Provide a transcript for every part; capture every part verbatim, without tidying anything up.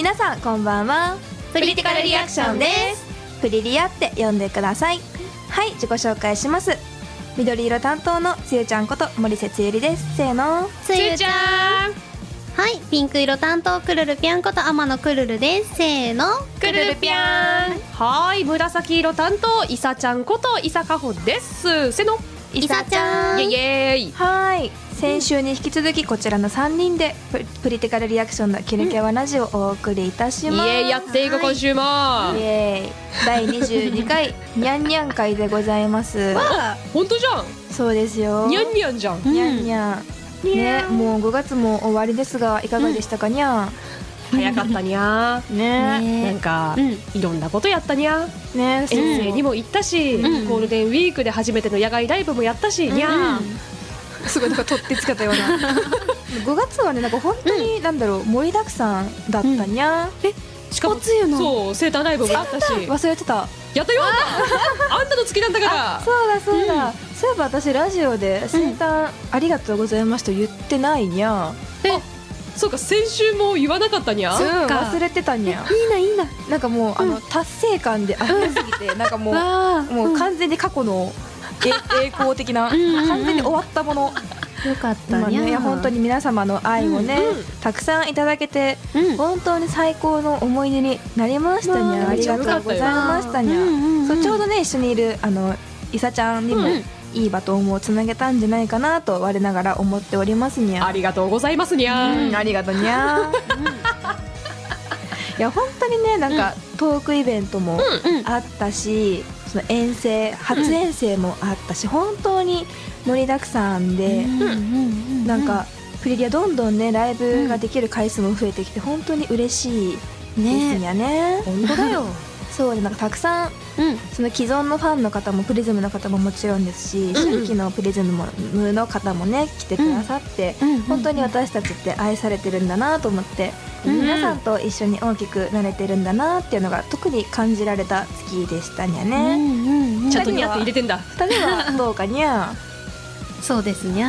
皆さんこんばんは。 プリティカルリアクションです。 プリリアって呼んでください。はい、自己紹介します。緑色担当のつゆちゃんこと森瀬つゆりです。せーの、 つゆちゃん。はい、ピンク色担当くるるぴゃんこと天野くるるです。せーの、 くるるぴゃん。はい、紫色担当いさちゃんこといさかほです。せーの、 いさちゃん。 イエイエーイ。 はい、先週に引き続きこちらのさんにんでプリ、プリティカルリアクションのキルキャワラジオをお送りいたします。 イエーイ、やっていく今週も、 はい、イエーイだいにじゅうにかいにゃんにゃん会でございます。 本当じゃん。 そうですよ、 にゃんにゃんじゃん。 にゃんにゃんね、もうごがつも終わりですがいかがでしたかにゃ、 うん、早かったにゃね, ねなんか、うん、いろんなことやったにゃね、 遠征にも行ったし、うん、ゴールデンウィークで初めての野外ライブもやったし、うん、にゃー、 うん、すごいなんか取ってつかったようなごがつはね、なんか本当になんだろう、盛りだくさんだったにゃ、 うん、えしかもそう生誕ライブもやったし、 忘れてた、 やったよあんたの好きなんだから。 そうだそうだ、うん、そういえば私ラジオで生誕ありがとうございますと言ってないにゃ、 うん、えそうか、先週も言わなかったにゃ、 うん、忘れてたにゃ。 いいないいな、 なんかもう、うん、あの達成感で溢れすぎてなんかもうもう完全に過去の栄光的な完全に終わったもの。 よかったにゃ、 ね、本当に皆様の愛をね、うんうん、たくさんいただけて、うん、本当に最高の思い出になりましたにゃ、ありがとうございましたにゃ、うんうんうん、そうちょうどね一緒にいるあのいさちゃんにも、うん、いいバトンをつなげたんじゃないかなと我ながら思っておりますにゃ。 ありがとうございますにゃ、 うん、ありがとうにゃいや本当にね、なんか、うん、トークイベントもあったし、うん、その遠征初遠征もあったし、うん、本当に盛りだくさんで、うん、なんかプリリアどんどんねライブができる回数も増えてきて本当に嬉しいですにゃね。 本当だよそうで、なんかたくさん、うん、その既存のファンの方もプリズムの方ももちろんですし、新規のプリズムの方もね来てくださって、うん、本当に私たちって愛されてるんだなと思って、うん、皆さんと一緒に大きくなれてるんだなっていうのが特に感じられた月でしたにゃね、うんうんうん、ちゃんとにゃって入れてんだ。 ふたりはどうかにゃそうですにゃ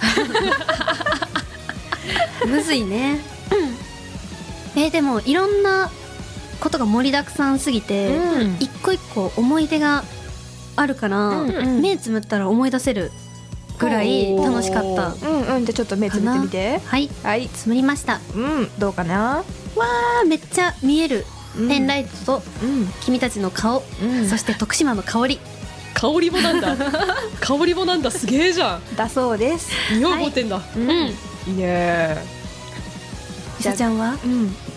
むずいね、うん、えー、でもいろんなことが盛りだくさんすぎて、うん、一個一個思い出があるから、うんうん、目つむったら思い出せるぐらい楽しかった。 うんうん、じゃあちょっと目つむってみて。 はい、はい、つむりました。 うん、どうかな。 わー、めっちゃ見える、うん、ペンライトと、うん、君たちの顔、うん、そして徳島の香り。 香りもなんだ香りもなんだ、すげえじゃん。 だそうです。 匂い持ってんだ、はい、うん、いいね。 いさちゃんは、 うん、